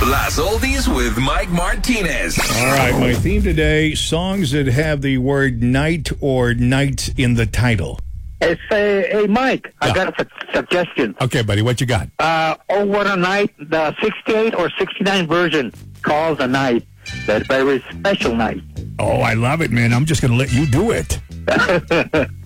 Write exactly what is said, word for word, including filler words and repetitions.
Las Oldies with Mike Martinez. All right, my theme today, songs that have the word night or night in the title. Hey, say, hey Mike, I Yeah. got a su- suggestion. Okay, buddy, what you got? Uh, oh, what a night, the sixty-eight or sixty-nine version calls a night. That very special night. Oh, I love it, man. I'm just going to let you do it.